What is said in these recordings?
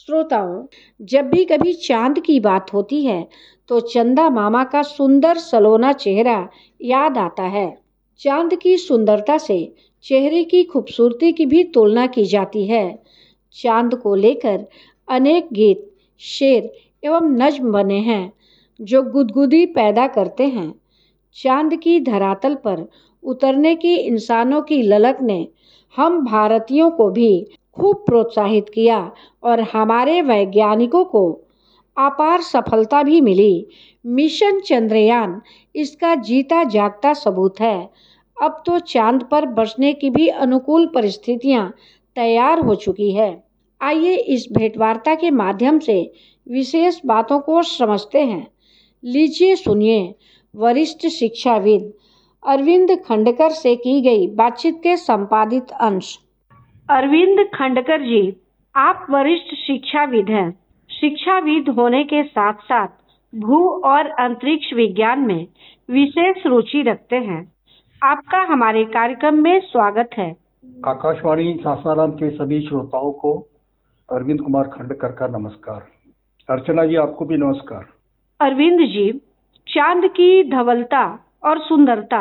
श्रोताओं, जब भी कभी चांद की बात होती है तो चंदा मामा का सुंदर सलोना चेहरा याद आता है। चांद की सुंदरता से चेहरे की खूबसूरती की भी तुलना की जाती है। चांद को लेकर अनेक गीत, शेर एवं नज्म बने हैं जो गुदगुदी पैदा करते हैं। चांद की धरातल पर उतरने की इंसानों की ललक ने हम भारतीयों को भी खूब प्रोत्साहित किया और हमारे वैज्ञानिकों को अपार सफलता भी मिली। मिशन चंद्रयान इसका जीता जागता सबूत है। अब तो चांद पर बसने की भी अनुकूल परिस्थितियां तैयार हो चुकी है। आइए इस भेंटवार्ता के माध्यम से विशेष बातों को समझते हैं। लीजिए सुनिए वरिष्ठ शिक्षाविद अरविंद खंडकर से की गई बातचीत के संपादित अंश। अरविंद खंडकर जी, आप वरिष्ठ शिक्षाविद हैं। शिक्षाविद होने के साथ साथ भू और अंतरिक्ष विज्ञान में विशेष रुचि रखते हैं। आपका हमारे कार्यक्रम में स्वागत है। आकाशवाणी सासाराम के सभी श्रोताओं को अरविंद कुमार खंडकर का नमस्कार। अर्चना जी, आपको भी नमस्कार। अरविंद जी, चांद की धवलता और सुंदरता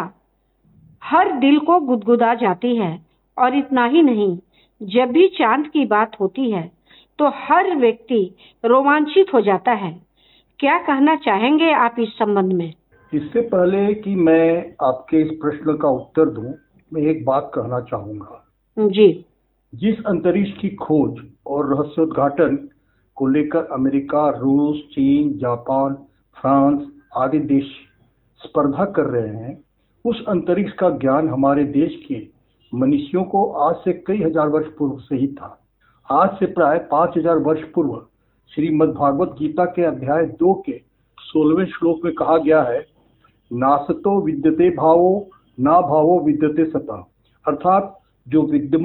हर दिल को गुदगुदा जाती है और इतना ही नहीं, जब भी चांद की बात होती है तो हर व्यक्ति रोमांचित हो जाता है। क्या कहना चाहेंगे आप इस संबंध में? इससे पहले कि मैं आपके इस प्रश्न का उत्तर दूं, मैं एक बात कहना चाहूंगा जी। जिस अंतरिक्ष की खोज और रहस्योद्घाटन को लेकर अमेरिका, रूस, चीन, जापान, फ्रांस आदि देश स्पर्धा कर रहे हैं, उस अंतरिक्ष का ज्ञान हमारे देश के मनुष्यों को आज से कई हजार वर्ष पूर्व से ही था। आज से प्राय 5000 वर्ष पूर्व श्रीमद् भागवत गीता के अध्याय 2 के 16वें श्लोक में कहा गया है, नासतो विद्यते भावो ना भावो विद्यते सता, अर्थात जो विद्यमान